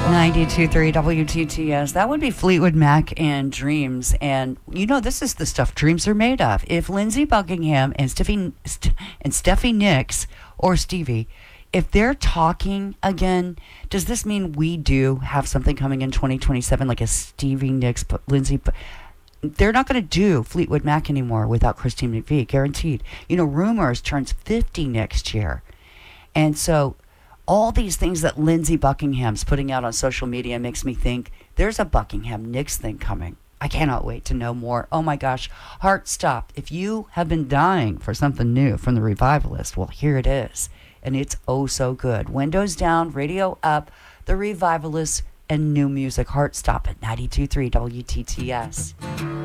92.3 WTTS. That would be Fleetwood Mac and Dreams. And, this is the stuff dreams are made of. If Lindsey Buckingham and Steffi Nicks, or Stevie, if they're talking again, does this mean we do have something coming in 2027, like a Stevie Nicks, Lindsey? They're not going to do Fleetwood Mac anymore without Christine McVie, guaranteed. Rumors turns 50 next year. And so all these things that Lindsey Buckingham's putting out on social media makes me think there's a Buckingham Nicks thing coming. I cannot wait to know more. Oh my gosh, heart stop. If you have been dying for something new from the Revivalist, well, here it is. And it's oh so good. Windows down, radio up, the Revivalist, and new music. Heart stop at 92.3 WTTS.